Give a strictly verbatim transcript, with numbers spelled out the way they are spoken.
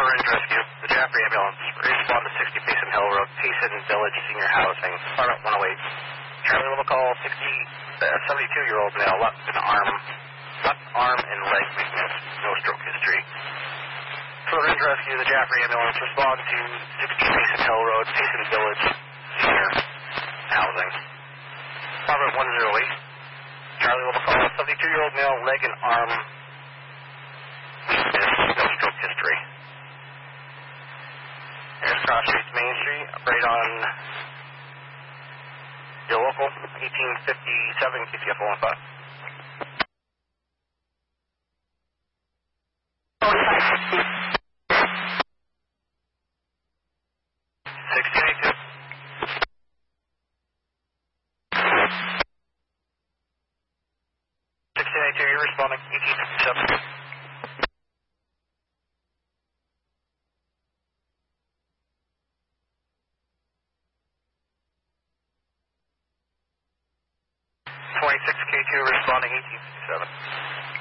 Range Rescue, the Jaffrey ambulance, respond to sixty Payson Hill Road, Payson Village Senior Housing, Department one oh eight. Charlie will call sixty, uh, seventy-two-year-old male, left in arm, left arm and leg weakness, no stroke history. For Range Rescue, the Jaffrey ambulance, respond to sixty Payson Hill Road, Payson Village Senior Housing, Department one oh eight. Charlie will call seventy-two-year-old male, leg and arm weakness, no stroke history. Here's Cross Streets, Main Street, right on your local, eighteen fifty-seven K T F one five. sixteen eighty-two. sixteen eighty-two, you're responding, eighteen fifty-seven. twenty-six K two responding eighteen fifty-seven.